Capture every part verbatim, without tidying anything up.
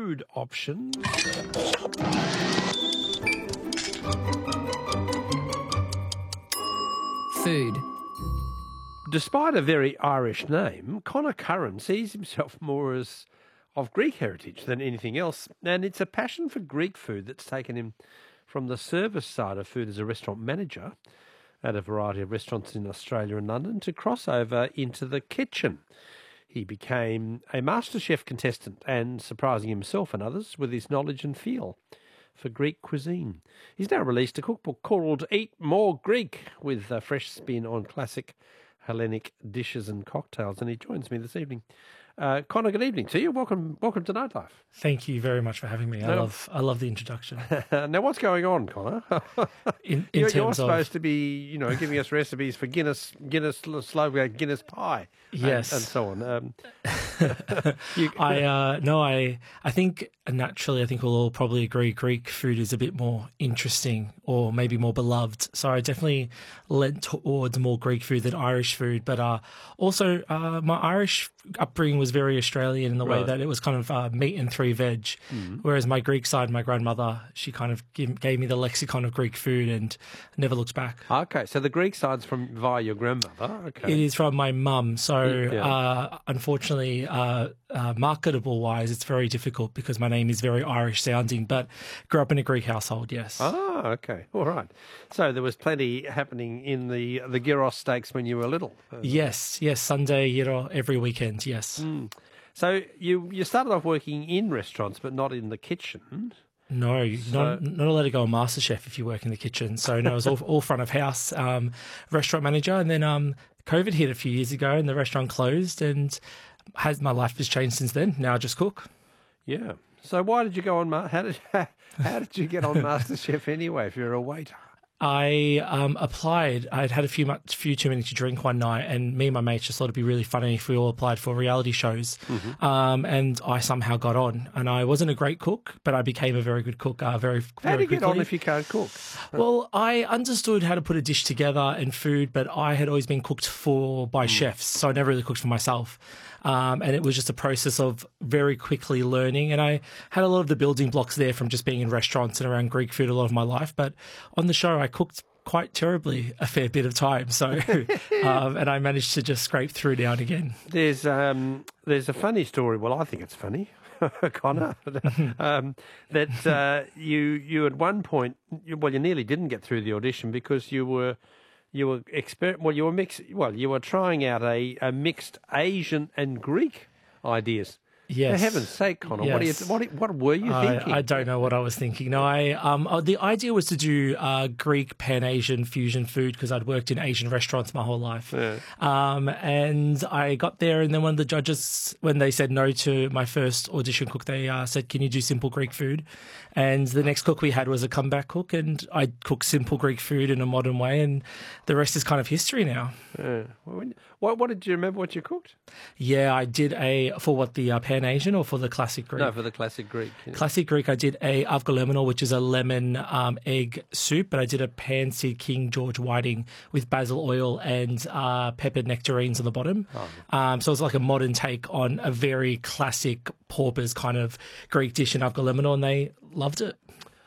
food options. Food. Despite a very Irish name, Conor Curran sees himself more as of Greek heritage than anything else, and it's a passion for Greek food that's taken him from the service side of food as a restaurant manager at a variety of restaurants in Australia and London to cross over into the kitchen. He became a MasterChef contestant and surprising himself and others with his knowledge and feel for Greek cuisine. He's now released a cookbook called Eat More Greek with a fresh spin on classic Hellenic dishes and cocktails, and he joins me this evening. Uh, Conor, good evening to you. Welcome, welcome to Nightlife. Thank you very much for having me. I No. love, I love the introduction. Now, what's going on, Conor? In, in you're terms you're of supposed to be, you know, giving us recipes for Guinness, Guinness, slow Guinness pie, and- Yes. and, so on. Um, you, I uh, no, I I think naturally, I think we'll all probably agree Greek food is a bit more interesting or maybe more beloved. So I definitely lent towards more Greek food than Irish food. But uh, also, uh, my Irish upbringing was very Australian in the way Right. that it was kind of uh, meat and three veg. Mm. Whereas my Greek side, my grandmother, she kind of gave, gave me the lexicon of Greek food and never looked back. Okay, so the Greek side's from via your grandmother. Okay. It is from my mum. So, Yeah. uh, unfortunately, uh, uh, marketable wise, it's very difficult because my name is very Irish sounding, but grew up in a Greek household, yes. Ah, okay, all right. So there was plenty happening in the the gyros steaks when you were little. Uh, Yes, yes, Sunday, you know, every weekend, yes. Mm. So you you started off working in restaurants, but not in the kitchen. No, not, not allowed to go on MasterChef if you work in the kitchen. So, no, it was all, all front of house, um, restaurant manager. And then um, COVID hit a few years ago and the restaurant closed, and has my life has changed since then. Now I just cook. Yeah. So why did you go on? Ma- How did how did you get on MasterChef anyway? If you're a waiter. I um, applied. I'd had a few much, few too many to drink one night, and me and my mates just thought it'd be really funny if we all applied for reality shows. Mm-hmm. Um, and I somehow got on. And I wasn't a great cook, but I became a very good cook. Uh, very, How very do you get on quickly. if you can't cook? Well, I understood how to put a dish together and food, but I had always been cooked for by Mm. chefs, so I never really cooked for myself. Um, and it was just a process of very quickly learning. And I had a lot of the building blocks there from just being in restaurants and around Greek food a lot of my life. But on the show, I cooked quite terribly a fair bit of time. So, um, and I managed to just scrape through now and again. There's um there's a funny story. Well, I think it's funny, Conor, um, that uh, you you at one point, you, well, you nearly didn't get through the audition because you were you were exper- well you were mix well you were trying out a, a mixed Asian and Greek ideas. Yes. For heaven's sake, Conor, what, are you, Yes. what, what were you thinking? I, I don't know what I was thinking. No, I um uh, the idea was to do uh, Greek Pan Asian fusion food because I'd worked in Asian restaurants my whole life. Yeah. Um, and I got there, and then one of the judges, when they said no to my first audition cook, they uh, said, "Can you do simple Greek food?" And the next cook we had was a comeback cook, and I cooked simple Greek food in a modern way, and the rest is kind of history now. Yeah. Well, when- What, what did you remember? What you cooked? Yeah, I did a for what the uh, Pan Asian or for the classic Greek. No, for the classic Greek. yeah. Classic Greek, I did a avgolemono, which is a lemon um, egg soup, but I did a pan-seared King George whiting with basil oil and uh, peppered nectarines on the bottom. Oh. Um, so it's like a modern take on a very classic paupers kind of Greek dish in avgolemono, and they loved it.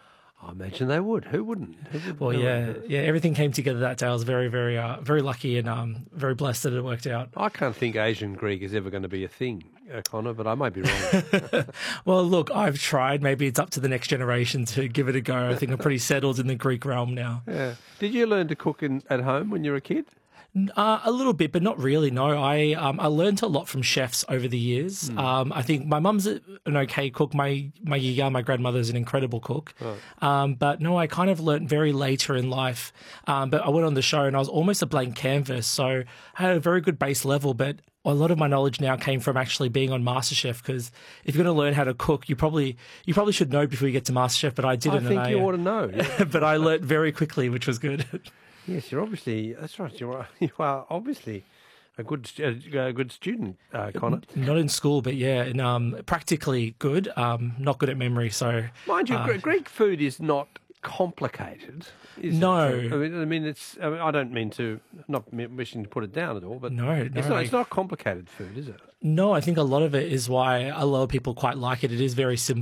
I imagine they would. Who wouldn't? Who would Well, who yeah, would? yeah, everything came together that day. I was very, very, uh, very lucky and um, very blessed that it worked out. I can't think Asian Greek is ever going to be a thing, uh, Conor, but I might be wrong. Well, look, I've tried. Maybe it's up to the next generation to give it a go. I think I'm pretty settled in the Greek realm now. Yeah. Did you learn to cook in, at home when you were a kid? Uh, a little bit, but not really. No, I um, I learned a lot from chefs over the years. Hmm. Um, I think my mum's a- an okay cook. My my yeah, my grandmother's an incredible cook. Um, but no, I kind of learnt very later in life. Um, but I went on the show and I was almost a blank canvas, so I had a very good base level. But a lot of my knowledge now came from actually being on MasterChef. Because if you're going to learn how to cook, you probably you probably should know before you get to MasterChef. But I didn't. I think and you I, uh, ought to know. Yeah. but I learnt very quickly, which was good. Yes, you're obviously, that's right, you are, you are obviously a good stu- a good student, uh, Conor. Not in school, but yeah, and, um, practically good. Um, not good at memory, so Mind you, uh, Gre- Greek food is not complicated, is No. it? I mean, I mean, it's. I, mean, I don't mean to, not me- wishing to put it down at all, but No, it's no, not. I- It's not complicated food, is it? no, I think a lot of it is why a lot of people quite like it. It is very simple.